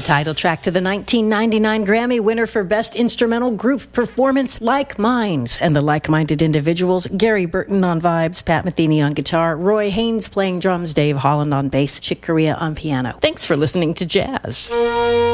The title track to the 1999 Grammy winner for Best Instrumental Group Performance, Like Minds, and the like-minded individuals, Gary Burton on vibes, Pat Metheny on guitar, Roy Haynes playing drums, Dave Holland on bass, Chick Corea on piano. Thanks for listening to Jazz.